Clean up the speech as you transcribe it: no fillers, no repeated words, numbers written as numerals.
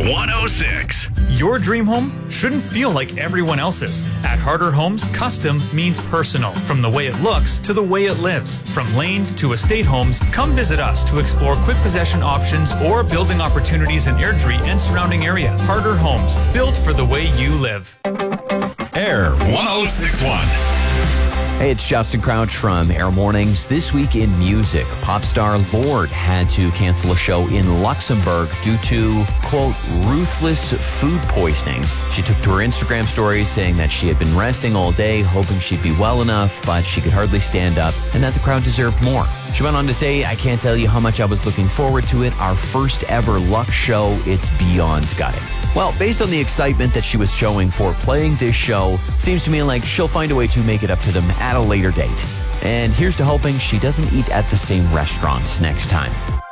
106. Your dream home shouldn't feel like everyone else's. At Harder Homes, custom means personal. From the way it looks to the way it lives. From laned to estate homes, come visit us to explore quick possession options or building opportunities in Airdrie and surrounding area. Harder Homes, built for the way you live. Air 1061. Hey, it's Justin Crouch from Air Mornings. This week in music, pop star Lorde had to cancel a show in Luxembourg due to, quote, ruthless food poisoning. She took to her Instagram stories saying that she had been resting all day, hoping she'd be well enough, but she could hardly stand up, and that the crowd deserved more. She went on to say, I can't tell you how much I was looking forward to it. Our first ever Lux show, it's beyond gutting. Well, based on the excitement that she was showing for playing this show, seems to me like she'll find a way to make it up to them at a later date. And here's to hoping she doesn't eat at the same restaurants next time.